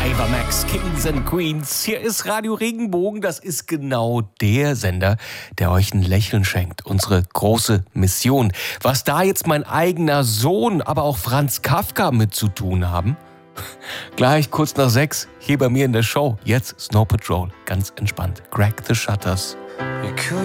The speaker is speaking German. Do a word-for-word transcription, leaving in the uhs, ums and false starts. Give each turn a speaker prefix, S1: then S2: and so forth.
S1: Ava Max, Kings and Queens. Hier ist Radio Regenbogen. Das ist genau der Sender, der euch ein Lächeln schenkt. Unsere große Mission. Was da jetzt mein eigener Sohn, aber auch Franz Kafka mit zu tun haben? Gleich kurz nach sechs, hier bei mir in der Show. Jetzt Snow Patrol. Ganz entspannt. Crack the Shutters.